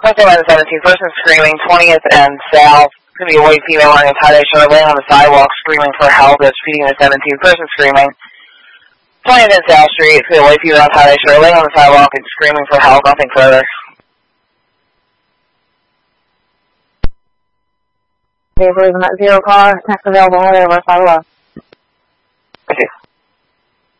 Question by the 17th person screaming, 20th and South. Could be a white female wearing a tie-dye shirt laying on the sidewalk screaming for help that's feeding the 17th person screaming. 20th and South Street. Could be a white female tie-dye shirt laying on the sidewalk and screaming for help. Nothing further. Okay, believe in that 0 car. Next available, over, follow up.